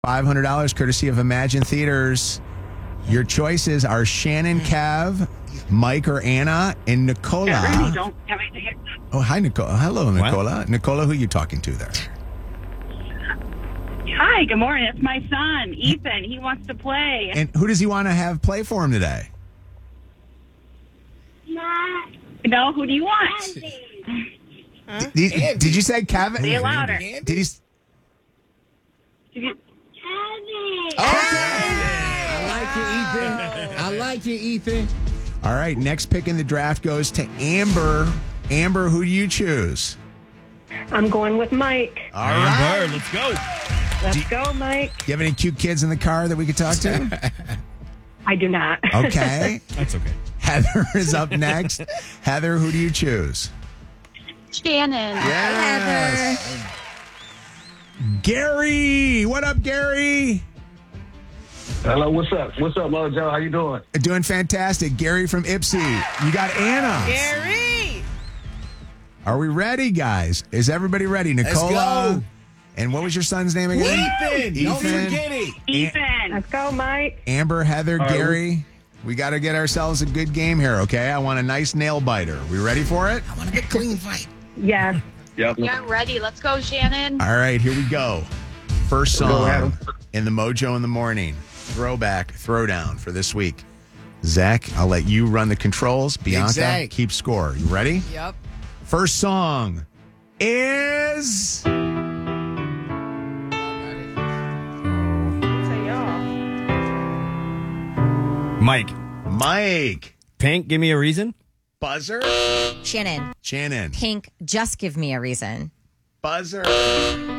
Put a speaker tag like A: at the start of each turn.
A: $500 courtesy of Imagine Theaters. Your choices are Shannon, Cav, Mike or Anna, and Nicola.
B: I really don't have anything.
A: Oh, hi, Nicola. Hello, Nicola.
C: What?
A: Nicola, who are you talking to there?
B: Hi, good morning. It's my son, Ethan. He wants to play.
A: And who does he want to have play for him today?
B: No, who do you want?
A: Did you say Kevin?
B: Say it louder.
A: Did he?
D: I like you, Ethan.
A: All right, next pick in the draft goes to Amber. Amber, who do you choose?
E: I'm going with Mike.
A: All right.
C: Bird, let's go.
E: Let's go, Mike.
A: Do you have any cute kids in the car that we could talk to?
E: I do not.
A: Okay.
C: That's okay.
A: Heather is up next. Heather, who do you choose?
F: Shannon.
A: Yes. Gary. What up, Gary?
G: Hello, what's up? What's up, Mojo? How you doing?
A: Doing fantastic. Gary from Ipsy. You got Anna.
H: Gary!
A: Are we ready, guys? Is everybody ready? Nicola.
D: go.
A: And what was your son's name again?
D: Ethan. Don't forget it.
B: Ethan.
E: Let's go, Mike.
A: Amber, Heather,
G: right.
A: Gary. We got to get ourselves a good game here, okay? I want a nice nail biter. We ready for it?
D: I want a good clean fight.
E: Yes.
G: Yep.
F: Yeah, I'm ready. Let's go, Shannon.
A: All right, here we go. First
G: Go,
A: song
G: Adam.
A: in the Mojo in the Morning. Throwback, throwdown for this week. Zach, I'll let you run the controls. Bianca,
D: Zach.
A: keep score. You ready?
H: Yep.
A: First song is...
C: Mike.
A: Mike.
C: Pink, give me a reason.
A: Buzzer.
I: Shannon.
A: Shannon.
I: Pink, just give me a reason.
A: Buzzer.